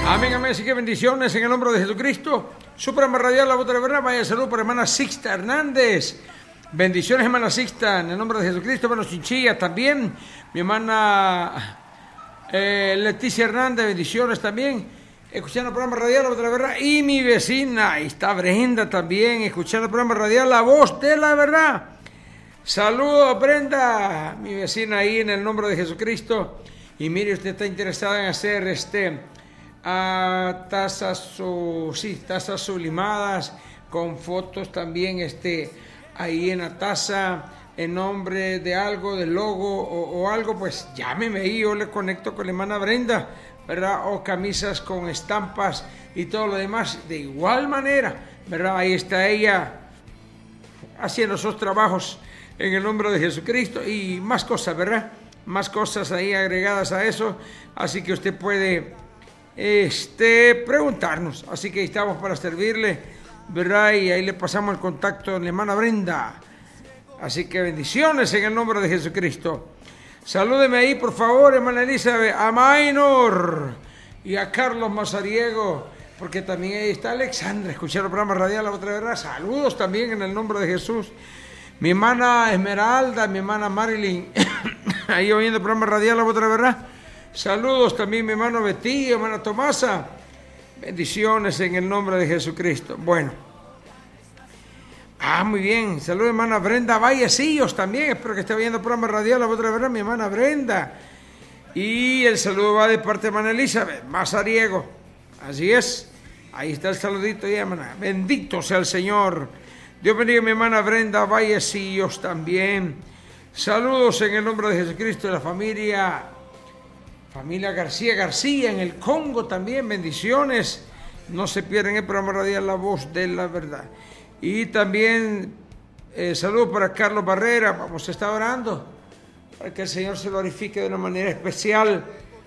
Amén, amén. Así que bendiciones en el nombre de Jesucristo. Su programa radial La Voz de la Verdad. Vaya salud para hermana Sixta Hernández. Bendiciones, hermana Sixta, en el nombre de Jesucristo. Hermano Chinchilla también. Mi hermana Leticia Hernández, bendiciones también. Escuchando el programa radial La Voz de la Verdad. Y mi vecina, ahí está Brenda también, escuchando el programa radial La Voz de la Verdad. Saludos, Brenda, mi vecina ahí en el nombre de Jesucristo. Y mire, usted está interesada en hacer tazas sublimadas con fotos también ahí en la taza en nombre de algo, del logo o algo, pues llámeme ahí, yo le conecto con la hermana Brenda, ¿verdad? O camisas con estampas y todo lo demás, de igual manera, ¿verdad? Ahí está ella haciendo esos trabajos en el nombre de Jesucristo y más cosas, ¿verdad? Más cosas ahí agregadas a eso, así que usted puede preguntarnos, así que estamos para servirle, ¿verdad? Y ahí le pasamos el contacto a la hermana Brenda, así que bendiciones en el nombre de Jesucristo. Salúdeme ahí, por favor, hermana Elizabeth, a Maynor y a Carlos Mazariego, porque también ahí está Alexandra, escuchando el programa radial La Otra Verdad. Saludos también en el nombre de Jesús. Mi hermana Esmeralda, mi hermana Marilyn, ahí oyendo el programa radial La Otra Verdad. Saludos también mi hermano Betty, hermana Tomasa. Bendiciones en el nombre de Jesucristo. Bueno. Muy bien. Saludos hermana Brenda Vallecillos también. Espero que esté viendo el programa radial La Otra Verdad, mi hermana Brenda. Y el saludo va de parte de hermana Elizabeth Mazariego. Así es. Ahí está el saludito ya, hermana. Bendito sea el Señor. Dios bendiga a mi hermana Brenda Vallecillos también. Saludos en el nombre de Jesucristo de la familia García en el Congo también. Bendiciones. No se pierdan el programa radial La Voz de la Verdad. Y también saludos para Carlos Barrera. Vamos a estar orando para que el Señor se glorifique de una manera especial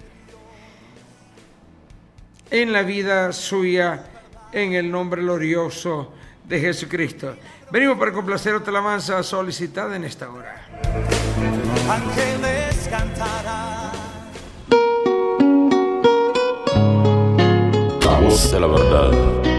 en la vida suya, en el nombre glorioso de Jesucristo. Venimos para complacer otra alabanza solicitada en esta hora. Ángeles cantarán. La Voz de la Verdad.